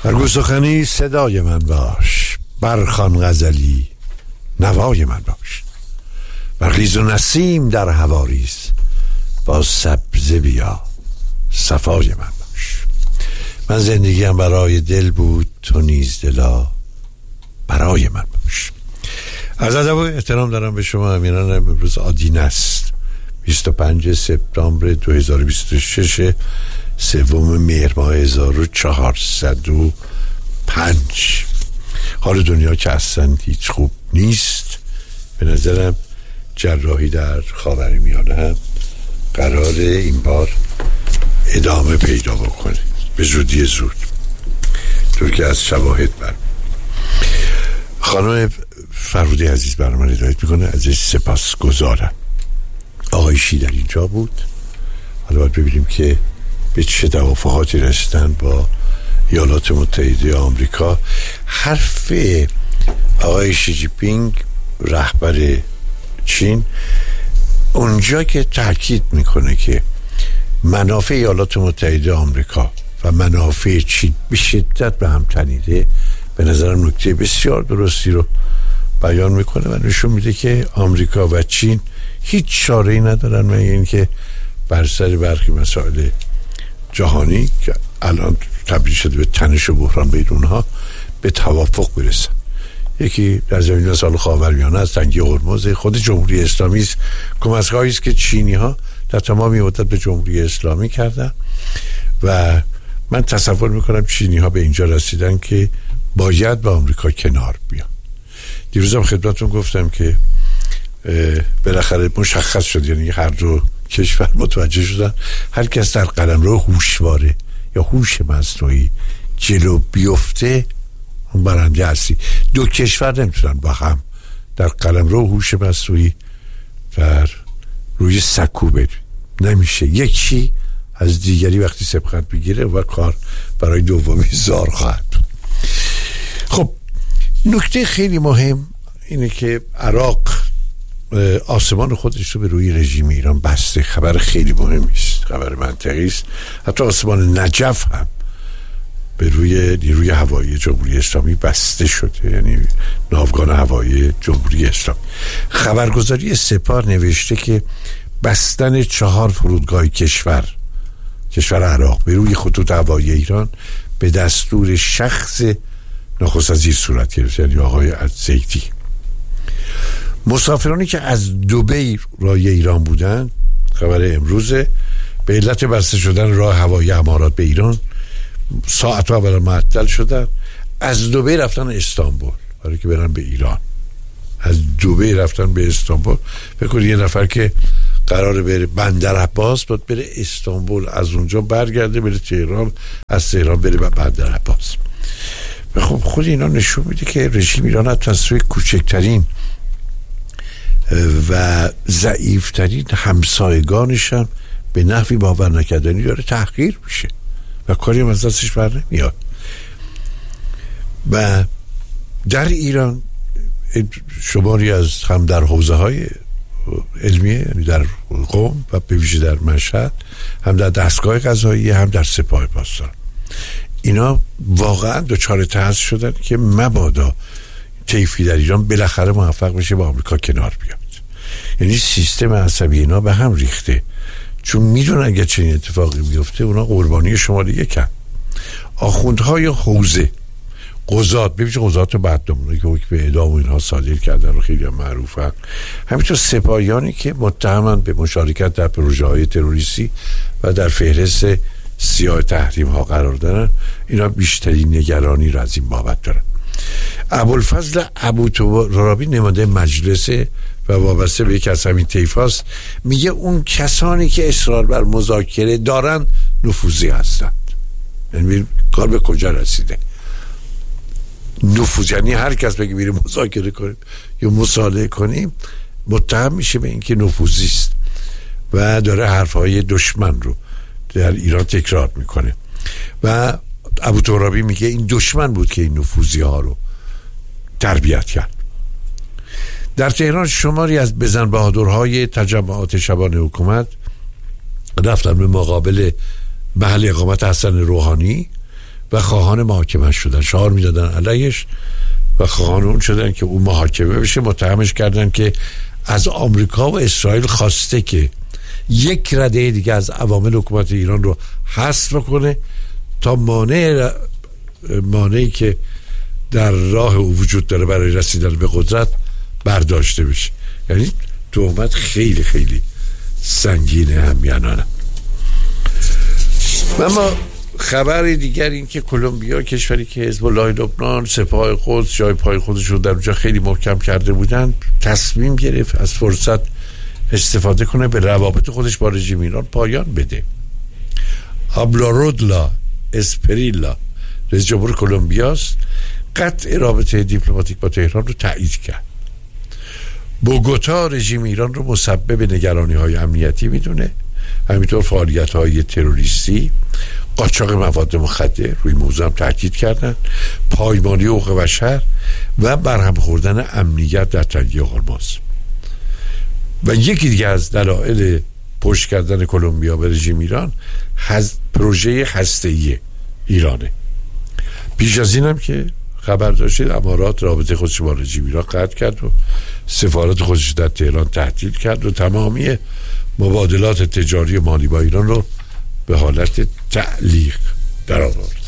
برگو سخنی صدای من باش، برخوان غزلی نوای من باش. برخیز و نسیم در هوا ریز، با سبزه بیا صفای من باش. من زندگیم برای دل بود، تو نیز دلا برای من باش. از ادب و احترام دارم به شما امیران. امروز آدین است، 25 سپتامبر 2026، سوم مهر ماه 1405. حال دنیا که اصلا هیچ خوب نیست. به نظرم جراحی در خاورمیانه هم قرار این بار ادامه پیدا بکنه به زودی زود، طور که از شواهد بر خانم فرودی عزیز برنامه رو هدایت میکنه. ازش سپاس گذارم. آقای شی در اینجا بود. حالا باید ببینیم که به چه توافقاتی رسیدن با ایالات متحده آمریکا. حرف آقای شی جی پینگ رهبر چین اونجا که تاکید میکنه که منافع ایالات متحده آمریکا و منافع چین به شدت به هم تنیده، به نظرم نکته بسیار درستی رو بیان میکنه و نشون میده که آمریکا و چین هیچ چاره‌ای ندارن مگر اینکه بر سر برخی مسائل جهانی که الان تبدیل شده به تنش و بحران بین اونها به توافق برسن. یکی در زمین مسائل خاورمیانه از تنگی هرمز. خود جمهوری اسلامی است کمک‌هایی است که چینی ها در تمام مدت به جمهوری اسلامی کردن و من تصور میکنم چینی ها به اینجا رسیدن که باید با آمریکا کنار بیان. دیروزم خدمتتون گفتم که بالاخره مشخص شد، یعنی هر دو کشور متوجه شدن هر کس در قلمرو هوشواره یا هوش مصنوعی جلو بیفته اون برنده هستی. دو کشور نمیتونن با هم در قلمرو هوش مصنوعی در روی سکو بریم، نمیشه. یکی از دیگری وقتی سبقت بگیره و کار برای دومی زار خواهد بود. خب نکته خیلی مهم اینه که عراق آسمان خودش رو به روی رژیم ایران بسته. خبر خیلی مهمی است، خبر منطقی است. حتی آسمان نجف هم به روی نیروی هوایی جمهوری اسلامی بسته شده، یعنی ناوگان هوایی جمهوری اسلامی. خبرگزاری سپاه نوشته که بستن 4 فرودگاه کشور عراق به روی خطوط هوایی ایران به دستور شخص نخست وزیر صورت گرفت، یعنی آقای الزیدی. مسافرانی که از دبی راه ایران بودن، خبر امروزه، به علت بسته شدن راه هوایی امارات به ایران ساعت اول معطل شدن. از دبی رفتن استانبول برای که برن به ایران. از دبی رفتن به استانبول. فکر کنید یه نفر که قراره بره بندر عباس باید بره استانبول، از اونجا برگرده بره تهران، از تهران بره به بندر عباس. خب خود اینا نشون میده که رژیم ایران حتی از سوی کوچکترین و ضعیفترین همسایگانش هم به نحوی باور نکردنی داره تحقیر میشه و کاری هم از دستش بر نمیاد. و در ایران شماری از هم در حوزه های علمیه، یعنی در قم و به ویژه در مشهد، هم در دستگاه قضایی، هم در سپاه پاسداران، اینا واقعا دچار ترس شدن که مبادا طیفی در ایران بالاخره موفق بشه با آمریکا کنار بیاد. یعنی سیستم عصبی اینا به هم ریخته، چون میدونن اگه چنین اتفاقی بیفته اونا قربانی شماره یکن. آخوندهای حوزه، قضات، ببینید قضات بدنامونی که حکم اعدام و اینها صادر کردن و خیلی هم معروفن، همینطور سپاهیانی که متهمن به مشارکت در پروژه‌های تروریستی و در فهرست سیاه تحریم ها قرار دارن، اینا بیشترین نگرانی را از این بابت دارن. ابوالفضل ابوترابی نماینده مجلسه و وابسته به یکی از همین طیف هاست، میگه اون کسانی که اصرار بر مذاکره دارن نفوذی هستند. یعنی کار به کجا رسیده؟ نفوذ، یعنی هر کس بگه میریم مذاکره کنیم یا مصالحه کنیم متهم میشه به اینکه نفوذی است و داره حرفهای دشمن رو در ایران تکرار میکنه. و ابوترابی میگه این دشمن بود که این نفوذی ها رو تربیت کرد. در تهران شماری از بزن بهادرهای تجمعات شبانه حکومت رفتن به مقابل محل اقامت حسن روحانی و خواهان محاکمه شدن، شعار میدادن علیش و خواهان اون شدن که اون محاکمه بشه. متهمش کردن که از آمریکا و اسرائیل خواسته که یک رده دیگه از عوامل حکومت ایران رو حذف کنه تا مانعی که در راه او وجود داره برای رسیدن به قدرت برداشته بشه. یعنی تهمت خیلی خیلی سنگینه همیهنانه. اما خبر دیگر این که کلمبیا، کشوری که حزب الله لبنان سپاه قدس جای پای خودش رو در اونجا خیلی محکم کرده بودن، تصمیم گرفت از فرصت استفاده کنه به روابط خودش با رژیم ایران پایان بده. آبلارودلا اسپریلا رئیس جمهور کلمبیاست، قطع رابطه دیپلماتیک با تهران رو تایید کرد. بوگوتا رژیم ایران رو مسبب نگرانی‌های امنیتی میدونه، همینطور فعالیت‌های تروریستی، قاچاق مواد مخدر، روی موضوع هم تاکید کردن، پایمانی حقوق بشر و برهم خوردن امنیت در تنگه هرمز. و یکی دیگه از دلایل پشت کردن کلمبیا به رژیم ایران پروژه هسته‌ای ایرانه. پیش از این هم که خبر داشتید امارات رابطه خودش با رژیم ایران قطع کرد و سفارت خودش در تهران تعطیل کرد و تمامی مبادلات تجاری مالی با ایران رو به حالت تعلیق در آورد.